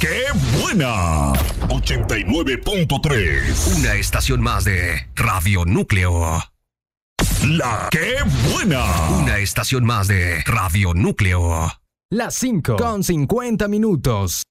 ¡Qué buena! 89.3. Una estación más de Radio Núcleo. La ¡Qué buena! Una estación más de Radio Núcleo. Las 5:50 minutos.